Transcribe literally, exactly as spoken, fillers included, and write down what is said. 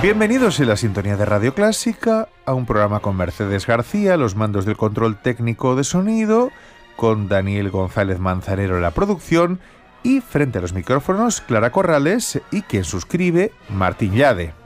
Bienvenidos en la sintonía de Radio Clásica a un programa con Mercedes García, los mandos del control técnico de sonido, con Daniel González Manzanero en la producción y frente a los micrófonos Clara Corrales y quien suscribe, Martín Llade.